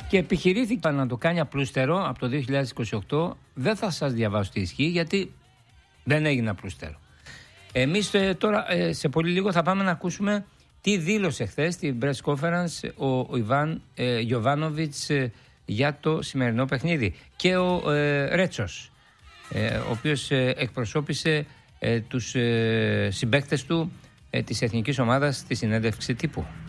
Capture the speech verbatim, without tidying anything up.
Και επιχειρήθηκε να το κάνει απλούστερο από το δύο χιλιάδες είκοσι οκτώ. Δεν θα σας διαβάσω τι ισχύει, γιατί δεν έγινε απλούστερο. Εμείς τώρα σε πολύ λίγο θα πάμε να ακούσουμε τι δήλωσε χθες στην press conference ο, ο Ιβάν ε, Γιοβάνοβιτς ε, για το σημερινό παιχνίδι. Και ο ε, Ρέτσος, ε, ο οποίος ε, εκπροσώπησε ε, τους ε, συμπαίκτες του ε, της εθνικής ομάδας στη συνέντευξη τύπου.